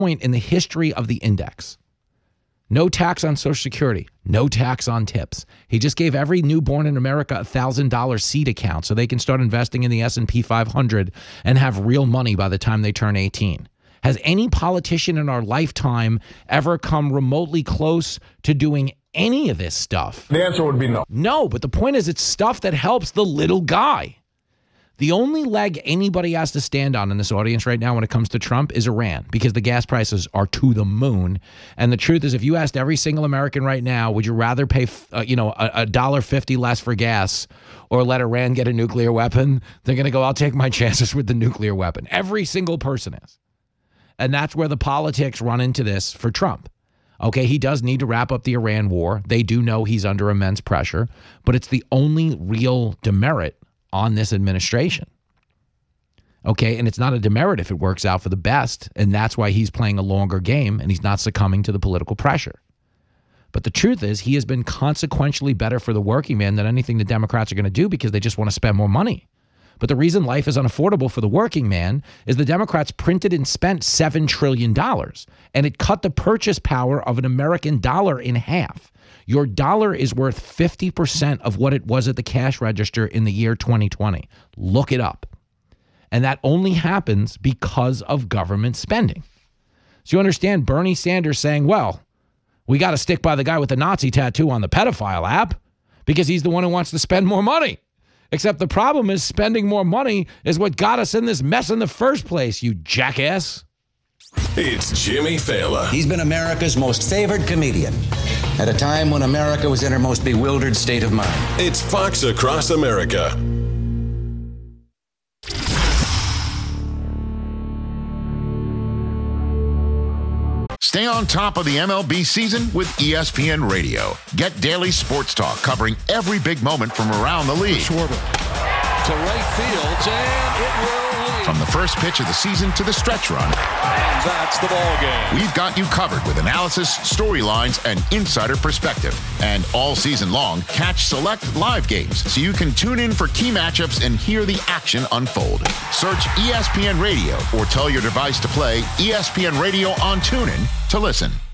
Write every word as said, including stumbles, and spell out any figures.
point in the history of the index. No tax on Social Security, no tax on tips. He just gave every newborn in America a one thousand dollars seed account so they can start investing in the S and P five hundred and have real money by the time they turn eighteen. Has any politician in our lifetime ever come remotely close to doing any of this stuff? The answer would be no. No, but the point is it's stuff that helps the little guy. The only leg anybody has to stand on in this audience right now when it comes to Trump is Iran, because the gas prices are to the moon. And the truth is, if you asked every single American right now, would you rather pay, uh, you know, a, a dollar fifty less for gas or let Iran get a nuclear weapon? They're going to go, I'll take my chances with the nuclear weapon. Every single person is. And that's where the politics run into this for Trump. Okay, he does need to wrap up the Iran war. They do know he's under immense pressure, but it's the only real demerit on this administration. Okay, and it's not a demerit if it works out for the best, and that's why he's playing a longer game and he's not succumbing to the political pressure. But the truth is, he has been consequentially better for the working man than anything the Democrats are going to do because they just want to spend more money. But the reason life is unaffordable for the working man is the Democrats printed and spent seven trillion dollars, and it cut the purchase power of an American dollar in half. Your dollar is worth fifty percent of what it was at the cash register in the year twenty twenty. Look it up. And that only happens because of government spending. So you understand Bernie Sanders saying, well, we got to stick by the guy with the Nazi tattoo on the pedophile app because he's the one who wants to spend more money. Except the problem is spending more money is what got us in this mess in the first place, you jackass. It's Jimmy Fallon. He's been America's most favored comedian at a time when America was in her most bewildered state of mind. It's Fox Across America. Stay on top of the M L B season with E S P N Radio. Get daily sports talk covering every big moment from around the league. Schwarber to right field, and it will lead. From the first pitch of the season to the stretch run. And that's the ball game. We've got you covered with analysis, storylines, and insider perspective. And all season long, catch select live games so you can tune in for key matchups and hear the action unfold. Search E S P N Radio or tell your device to play E S P N Radio on TuneIn to listen.